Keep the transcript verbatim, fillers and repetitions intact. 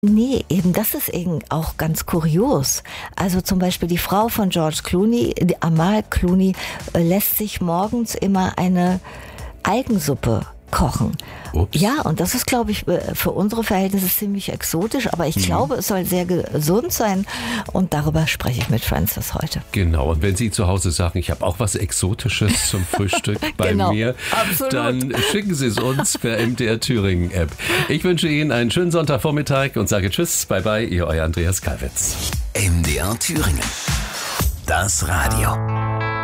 Nee, eben das ist eben auch ganz kurios. Also zum Beispiel die Frau von George Clooney, die Amal Clooney, äh, lässt sich morgens immer eine Algensuppe kochen. Ups. Ja, und das ist, glaube ich, für unsere Verhältnisse ziemlich exotisch, aber ich mhm. glaube, es soll sehr gesund sein und darüber spreche ich mit Frances heute. Genau, und wenn Sie zu Hause sagen, ich habe auch was Exotisches zum Frühstück bei genau, mir, absolut. Dann schicken Sie es uns per M D R Thüringen App. Ich wünsche Ihnen einen schönen Sonntagvormittag und sage Tschüss, bye bye, Ihr euer Andreas Kalwitz. M D R Thüringen. Das Radio.